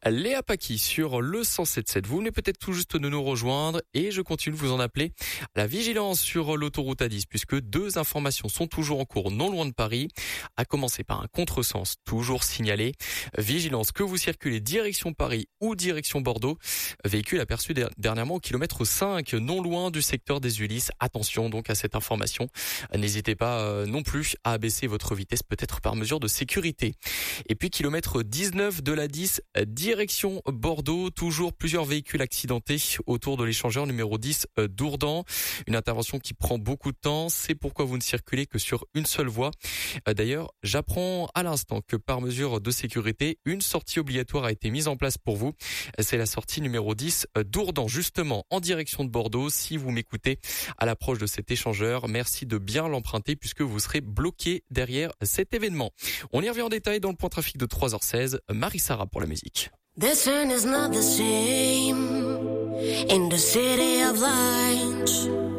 Léa Paki sur le 107.7. Vous venez peut-être tout juste de nous rejoindre et je continue de vous en appeler à la vigilance sur l'autoroute A10 puisque deux informations sont toujours en cours non loin de Paris. À commencer par un contresens toujours signalé. Vigilance que vous circulez direction Paris ou direction Bordeaux. Véhicule aperçu dernièrement au kilomètre 5 non loin du secteur des Ulysses. Attention donc à cette information. N'hésitez pas non plus à abaisser votre vitesse peut-être par mesure de sécurité. Et puis kilomètre 19 de la 10 direction Bordeaux, toujours plusieurs véhicules accidentés autour de l'échangeur numéro 10 d'Ourdan. Une intervention qui prend beaucoup de temps, c'est pourquoi vous ne circulez que sur une seule voie. D'ailleurs, j'apprends à l'instant que par mesure de sécurité, une sortie obligatoire a été mise en place pour vous. C'est la sortie numéro 10 d'Ourdan, justement en direction de Bordeaux. Si vous m'écoutez à l'approche de cet échangeur, merci de bien l'emprunter puisque vous serez bloqué derrière cet événement. On y revient en détail dans le point trafic de 3h16. Marie-Sara pour la musique. This turn is not the same in the city of lights.